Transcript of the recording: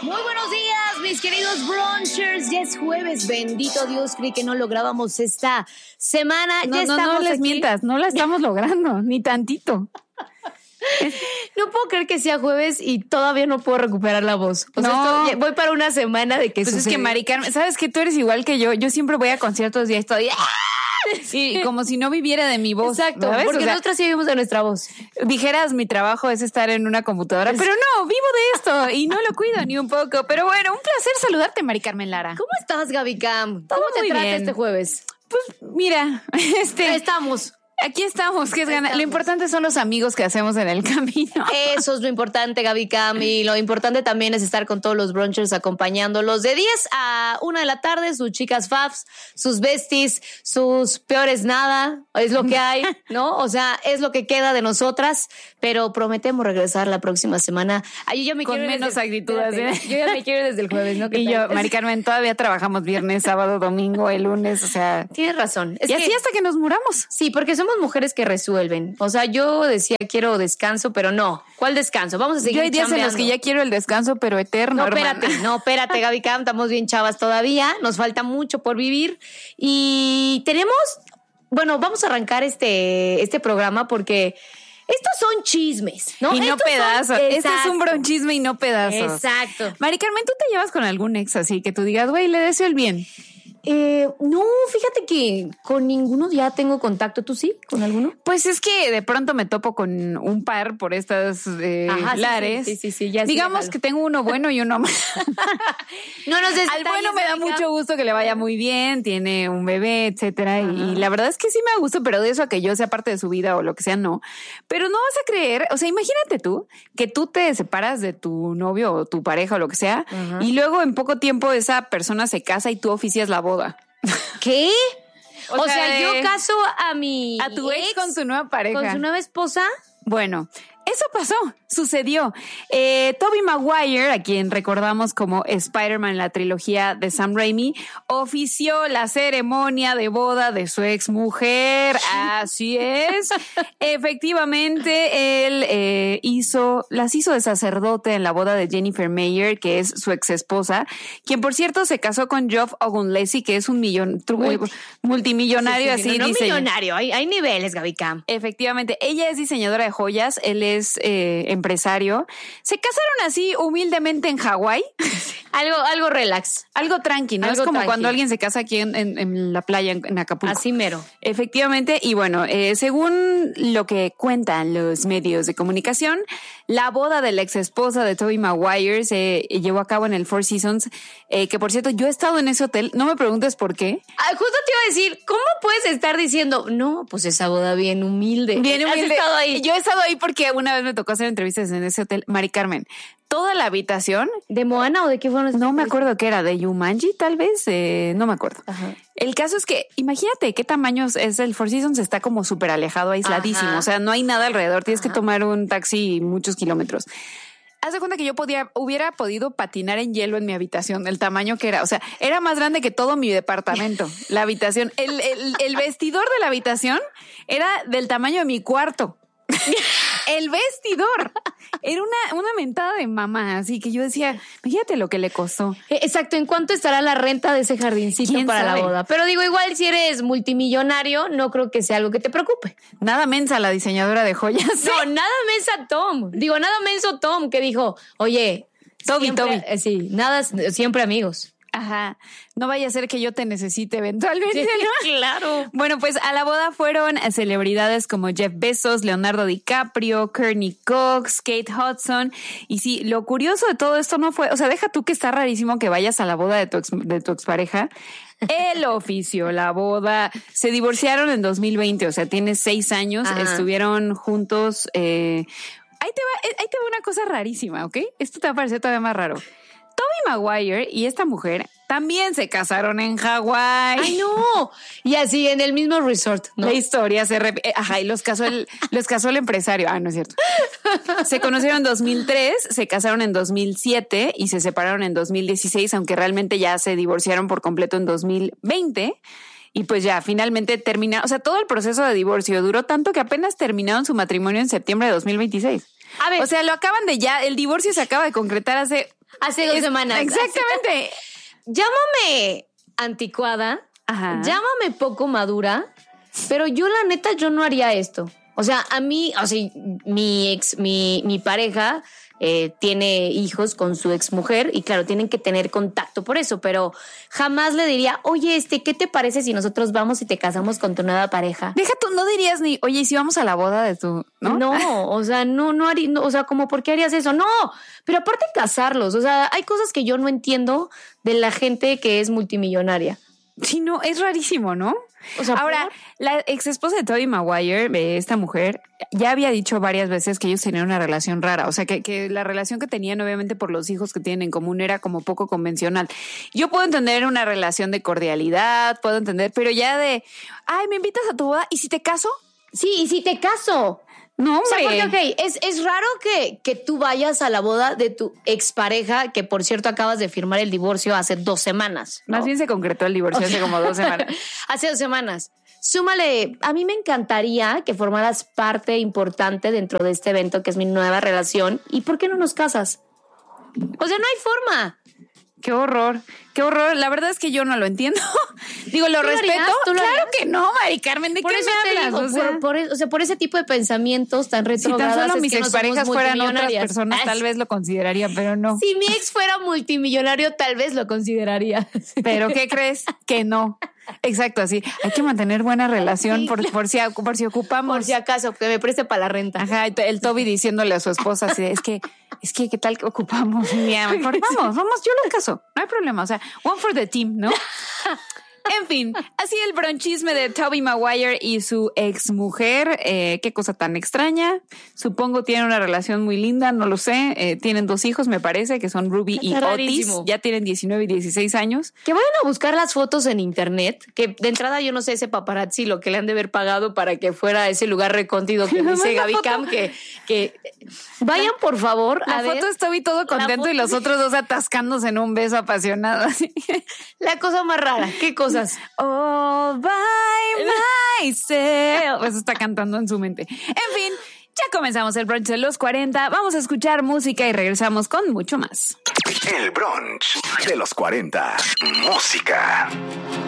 Muy buenos días, mis queridos brunchers. Ya es jueves, bendito Dios, creí que no lográbamos esta semana. No les mientas, no la estamos logrando, ni tantito. No puedo creer que sea jueves y todavía no puedo recuperar la voz. O sea, voy para una semana de que pues sucede. Es que, Mari Carmen, ¿sabes que tú eres igual que yo? Yo siempre voy a conciertos y estoy... Sí, como si no viviera de mi voz. Exacto, ¿sabes? Porque nosotras sí vivimos de nuestra voz. Dijeras, mi trabajo es estar en una computadora, pero no, vivo de esto y no lo cuido ni un poco. Pero bueno, un placer saludarte, Mari Carmen Lara. ¿Cómo estás, Gaby Cam? Todo ¿Cómo te muy trata bien. este jueves? Pues mira, Estamos. Aquí estamos, lo importante son los amigos que hacemos en el camino. Eso es lo importante, Gaby Cam, y lo importante también es estar con todos los brunchers acompañándolos de 10 a 1 de la tarde, sus chicas fafs, sus besties, sus peores nada, es lo que hay, ¿no? O sea, es lo que queda de nosotras, pero prometemos regresar la próxima semana. Ay, yo ya me con quiero menos actitudes. Yo ya me quiero ir desde el jueves, ¿no? Y yo, Mari Carmen, todavía trabajamos viernes, sábado, domingo, el lunes, o sea... Tienes razón. Y así hasta que nos muramos. Sí, porque somos mujeres que resuelven. O sea, yo decía quiero descanso, pero no. ¿Cuál descanso? Vamos a seguir. Yo hay días chambeando. en los que ya quiero el descanso, pero eterno, No, espérate, Gaby Cam, estamos bien chavas todavía. Nos falta mucho por vivir. Y tenemos, bueno, vamos a arrancar este programa porque estos son chismes, ¿no? Y no pedazos. Este es un bronchisme y no pedazos. Exacto. Mari Carmen, ¿tú te llevas con algún ex así que tú digas, güey, le deseo el bien? No, fíjate que con ninguno ya tengo contacto. ¿Tú sí? ¿Con alguno? Pues es que de pronto me topo con un par por estas lares. Sí, ya digamos que tengo uno bueno y uno malo. No nos des Al bueno me da mucho gusto que le vaya muy bien, tiene un bebé, etcétera. Y la verdad es que sí me da gusto, pero de eso a que yo sea parte de su vida o lo que sea, no. Pero no vas a creer, o sea, imagínate tú que tú te separas de tu novio o tu pareja o lo que sea, y luego en poco tiempo esa persona se casa y tú oficias la boda. ¿Qué? O sea, yo caso a tu ex con su nueva pareja. ¿Con su nueva esposa? Bueno, eso pasó, sucedió. Tobey Maguire, a quien recordamos como Spider-Man en la trilogía de Sam Raimi, ofició la ceremonia de boda de su ex mujer. Así es. Efectivamente, él las hizo de sacerdote en la boda de Jennifer Meyer, que es su ex esposa, quien por cierto se casó con Geoff O'Gunlesi, que es un multimillonario, así no dice. Millonario, hay niveles, Gaby Cam. Efectivamente, ella es diseñadora de joyas, él es empresario. Se casaron así humildemente en Hawái. Algo relax. Algo tranqui, ¿no? Es como cuando alguien se casa aquí en la playa, en Acapulco. Así mero. Efectivamente, y bueno, según lo que cuentan los medios de comunicación, la boda de la ex esposa de Tobey Maguire se llevó a cabo en el Four Seasons, que por cierto, yo he estado en ese hotel, no me preguntes por qué. Justo te iba a decir, ¿cómo puedes estar diciendo, no, pues esa boda bien humilde? Bien humilde. ¿Has estado ahí? Yo he estado ahí porque una vez me tocó hacer entrevistas en ese hotel. Mari Carmen, toda la habitación. ¿De Moana o de qué fueron? No me acuerdo qué era, de Jumanji tal vez, no me acuerdo. Ajá. El caso es que imagínate qué tamaño es el Four Seasons, está como súper alejado, aisladísimo. Ajá. O sea, no hay nada alrededor, tienes que tomar un taxi muchos kilómetros. Haz de cuenta que yo hubiera podido patinar en hielo en mi habitación, el tamaño que era. O sea, era más grande que todo mi departamento, la habitación. El vestidor de la habitación era del tamaño de mi cuarto. El vestidor era una mentada de mamá, así que yo decía, fíjate lo que le costó. Exacto, ¿en cuánto estará la renta de ese jardincito para la boda? Pero digo, igual si eres multimillonario, no creo que sea algo que te preocupe. Nada mensa la diseñadora de joyas. No, nada mensa Tom. Digo, nada menso Tom, que dijo, oye, Toby. Sí, nada, siempre amigos. Ajá, no vaya a ser que yo te necesite eventualmente, ¿no? Claro. Bueno, pues a la boda fueron celebridades como Jeff Bezos, Leonardo DiCaprio, Courtney Cox, Kate Hudson. Y sí, lo curioso de todo esto no fue, o sea, deja tú que está rarísimo que vayas a la boda de tu expareja. El oficio, la boda. Se divorciaron en 2020, o sea, tiene 6 años, estuvieron juntos. Ahí te va una cosa rarísima, ¿ok? Esto te va a parecer todavía más raro. Tobey Maguire y esta mujer también se casaron en Hawái. ¡Ay, no! Y así en el mismo resort, ¿no? La historia se repite. Ajá, y los casó el empresario. Ah, no es cierto. Se conocieron en 2003, se casaron en 2007 y se separaron en 2016, aunque realmente ya se divorciaron por completo en 2020. Y pues ya, finalmente terminaron. O sea, todo el proceso de divorcio duró tanto que apenas terminaron su matrimonio en septiembre de 2026. A ver. O sea, el divorcio se acaba de concretar hace Hace 2 semanas. Exactamente. Llámame anticuada, Ajá. llámame poco madura, pero yo la neta, yo no haría esto. O sea, a mí, o sea, mi pareja tiene hijos con su exmujer y claro, tienen que tener contacto por eso, pero jamás le diría, oye, ¿qué te parece si nosotros vamos y te casamos con tu nueva pareja? Deja tú, no dirías ni, oye, ¿y si vamos a la boda de tu, no? No, o sea, no haría, o sea, como, ¿por qué harías eso? No, pero aparte casarlos, o sea, hay cosas que yo no entiendo de la gente que es multimillonaria. Sí, no, es rarísimo, ¿no? O sea, ahora, la ex esposa de Tobey Maguire, esta mujer, ya había dicho varias veces que ellos tenían una relación rara. O sea, que la relación que tenían, obviamente, por los hijos que tienen en común, era como poco convencional. Yo puedo entender una relación de cordialidad, puedo entender, pero ya de, ay, ¿me invitas a tu boda? ¿Y si te caso? Sí, y si te caso. No, hombre. O sea, porque, es raro que tú vayas a la boda de tu expareja, que por cierto acabas de firmar el divorcio hace 2 semanas, ¿no? Más bien se concretó el divorcio hace como 2 semanas. Hace 2 semanas. Súmale, a mí me encantaría que formaras parte importante dentro de este evento, que es mi nueva relación. ¿Y por qué no nos casas? O sea, no hay forma. Qué horror, qué horror. La verdad es que yo no lo entiendo. Digo, lo respeto. Claro que no, Mari Carmen, ¿de qué me hablas? O sea, por ese tipo de pensamientos tan retrógradas. Si tan solo mis que exparejas fueran otras personas, tal vez lo consideraría, pero no. Si mi ex fuera multimillonario, tal vez lo consideraría. Pero ¿qué crees? Que no. Exacto, así. Hay que mantener buena relación, sí, por si ocupamos. Por si acaso, que me preste para la renta. Ajá, el Toby diciéndole a su esposa así, es que ¿qué tal que ocupamos? Mira, mejor vamos, yo lo caso, no hay problema, o sea, one for the team, ¿no? En fin, así el bronchisme de Tobey Maguire y su exmujer. Qué cosa tan extraña. Supongo tienen una relación muy linda, no lo sé. Tienen 2 hijos, me parece, que son Ruby y Otis. Ya tienen 19 y 16 años. Que vayan a buscar las fotos en internet, que de entrada yo no sé ese paparazzi lo que le han de haber pagado para que fuera a ese lugar recóndido que dice Gaby Cam, que vayan por favor a ver. La foto es Toby todo contento y los otros 2 atascándose en un beso apasionado. La cosa más rara, ¿qué cosa? All by myself. Eso está cantando en su mente. En fin, ya comenzamos el brunch de los 40. Vamos a escuchar música y regresamos con mucho más. El brunch de los 40. Música.